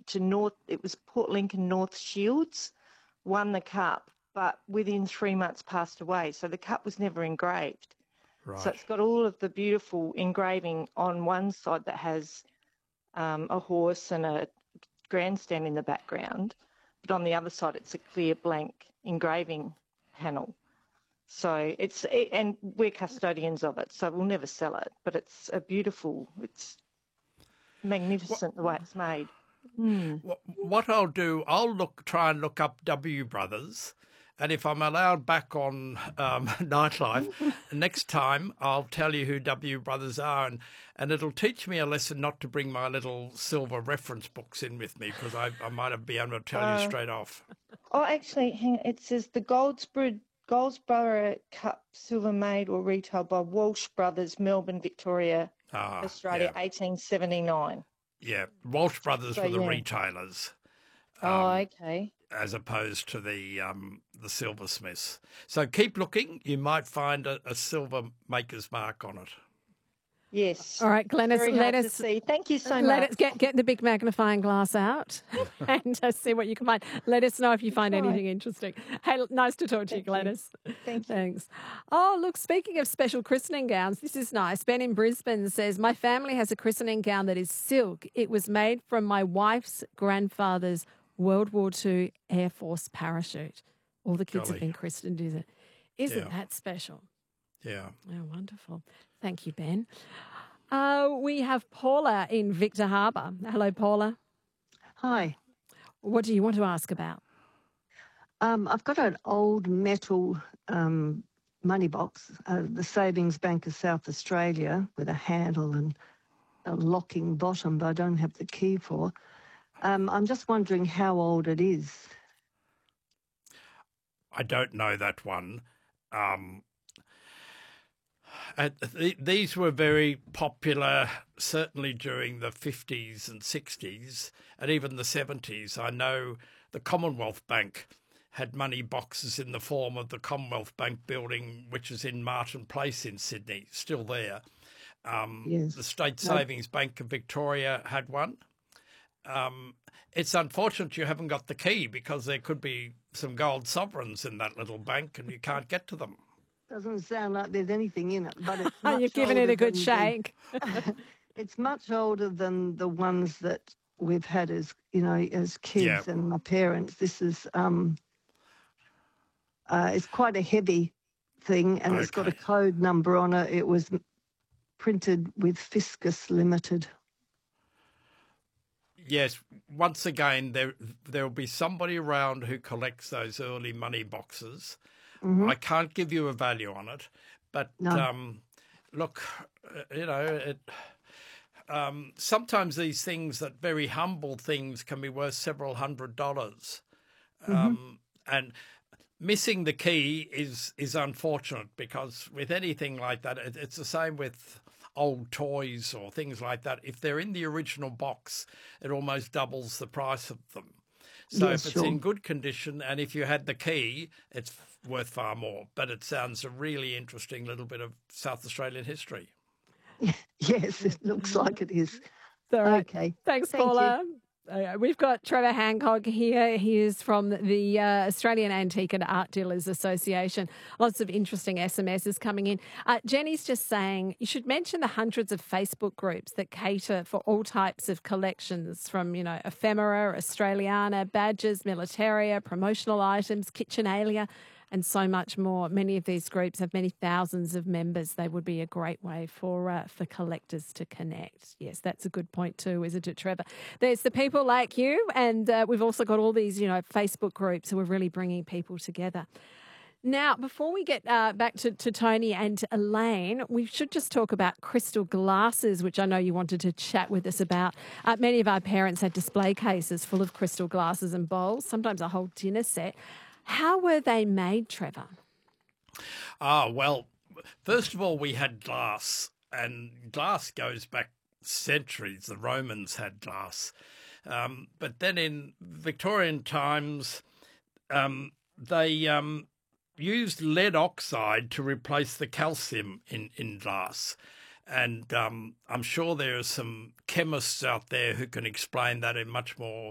to North. It was Port Lincoln North Shields, won the cup, but within 3 months passed away. So the cup was never engraved. Right. So it's got all of the beautiful engraving on one side that has a horse and a grandstand in the background, but on the other side it's a clear blank engraving panel. So and we're custodians of it, so we'll never sell it, but it's it's magnificent the way it's made. What I'll do, try and look up W Brothers, and if I'm allowed back on Nightlife, next time I'll tell you who W Brothers are, and it'll teach me a lesson not to bring my little silver reference books in with me, because I might be able to tell you straight off. Oh, actually, hang on, it says the Goldsborough Cup silver made or retailed by Walsh Brothers, Melbourne, Victoria, Australia, 1879. Yeah, Walsh Brothers were the retailers. Okay. As opposed to the silversmiths. So keep looking. You might find a silver maker's mark on it. Yes. All right, Glenys, let us see. Thank you so much. Let us get the big magnifying glass out and see what you can find. Let us know if you find anything interesting. Hey, nice to talk to you, Glenys. Thank you. Thanks. Oh, look, speaking of special christening gowns, this is nice. Ben in Brisbane says, my family has a christening gown that is silk. It was made from my wife's grandfather's World War II Air Force parachute. All the kids have been christened, isn't that special? Yeah. Oh, wonderful. Thank you, Ben. We have Paula in Victor Harbour. Hello, Paula. Hi. What do you want to ask about? I've got an old metal money box, the Savings Bank of South Australia, with a handle and a locking bottom, but I don't have the key for. I'm just wondering how old it is. I don't know that one. These were very popular, certainly during the 50s and 60s and even the 70s. I know the Commonwealth Bank had money boxes in the form of the Commonwealth Bank building, which is in Martin Place in Sydney, still there. Yes. The State Savings Bank of Victoria had one. It's unfortunate you haven't got the key, because there could be some gold sovereigns in that little bank and you can't get to them. Doesn't sound like there's anything in it, but it's much You've given it a good shake. It's much older than the ones that we've had as kids and my parents. This is it's quite a heavy thing, and it's got a code number on it. It was printed with Fiscus Limited. Yes, once again, there will be somebody around who collects those early money boxes. I can't give you a value on it, but look, sometimes these things, that very humble things, can be worth several $100s. And missing the key is unfortunate, because with anything like that, it's the same with old toys or things like that. If they're in the original box, it almost doubles the price of them. So if it's in good condition and if you had the key, it's worth far more. But it sounds a really interesting little bit of South Australian history. Yes, it looks like it is. All right. Okay. Thanks, Paula. We've got Trevor Hancock here. He is from the Australian Antique and Art Dealers Association. Lots of interesting SMSs coming in. Jenny's just saying you should mention the hundreds of Facebook groups that cater for all types of collections, from, ephemera, Australiana, badges, militaria, promotional items, kitchenalia, and so much more. Many of these groups have many thousands of members. They would be a great way for collectors to connect. Yes, that's a good point too, isn't it, Trevor? There's the people like you, and we've also got all these, Facebook groups who are really bringing people together. Now, before we get back to Tony and Elaine, we should just talk about crystal glasses, which I know you wanted to chat with us about. Many of our parents had display cases full of crystal glasses and bowls, sometimes a whole dinner set. How were they made, Trevor? Well, first of all, we had glass, and glass goes back centuries. The Romans had glass. But then in Victorian times, they used lead oxide to replace the calcium in glass. And I'm sure there are some chemists out there who can explain that in much more